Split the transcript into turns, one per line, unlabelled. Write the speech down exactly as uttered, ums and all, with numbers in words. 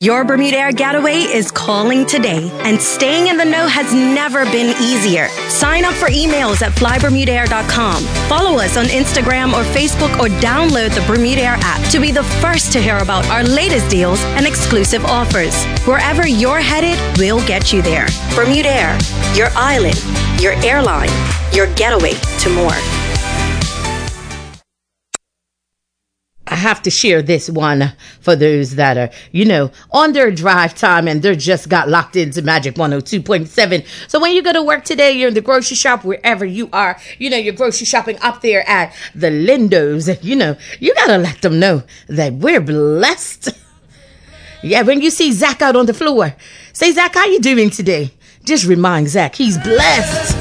Your Bermuda Air getaway is calling today, and staying in the know has never been easier. Sign up for emails at fly bermuda air dot com. Follow us on Instagram or Facebook, or download the Bermuda Air app to be the first to hear about our latest deals and exclusive offers. Wherever you're headed, we'll get you there. Bermuda Air, your island, your airline, your getaway to more.
I have to share this one for those that are, you know, on their drive time and they're just got locked into Magic one oh two point seven. So when you go to work today, you're in the grocery shop, wherever you are, you know, you're grocery shopping up there at the Lindos, you know, you got to let them know that we're blessed. Yeah, when you see Zach out on the floor, say, Zach, how you doing today? Just remind Zach he's blessed.